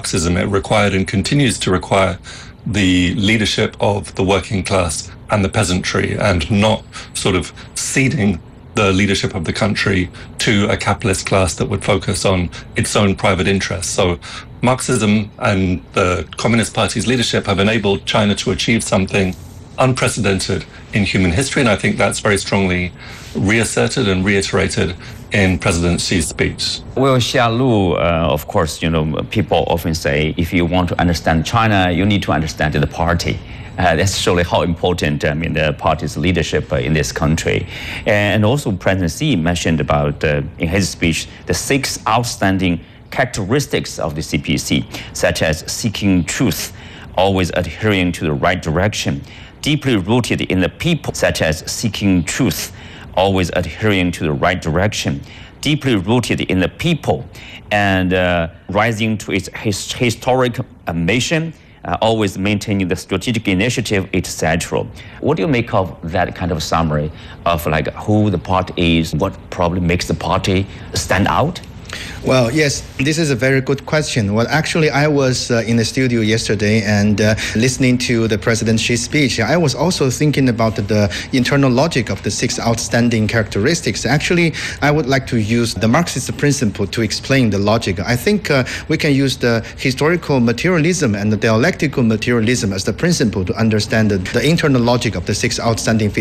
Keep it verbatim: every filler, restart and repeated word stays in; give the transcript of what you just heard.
Marxism, it required and continues to require the leadership of the working class and the peasantry, and not sort of ceding the leadership of the country to a capitalist class that would focus on its own private interests. So Marxism and the Communist Party's leadership have enabled China to achieve something unprecedented in human history, and I think that's very strongly reasserted and reiterated in President Xi's speech. Well, Xia Lu, uh, of course, you know, people often say if you want to understand China, you need to understand the party. Uh, that's surely how important, I mean, the party's leadership uh, in this country. And also President Xi mentioned about, uh, in his speech, the six outstanding characteristics of the C P C, such as seeking truth, always adhering to the right direction, deeply rooted in the people, such as seeking truth, always adhering to the right direction, deeply rooted in the people, and uh, rising to its his, historic uh, mission, uh, always maintaining the strategic initiative, et cetera. What do you make of that kind of summary of like who the party is, what probably makes the party stand out? Well, yes, this is a very good question. Well, actually, I was uh, in the studio yesterday and uh, listening to the President Xi's speech. I was also thinking about the internal logic of the six outstanding characteristics. Actually, I would like to use the Marxist principle to explain the logic. I think uh, we can use the historical materialism and the dialectical materialism as the principle to understand the, the internal logic of the six outstanding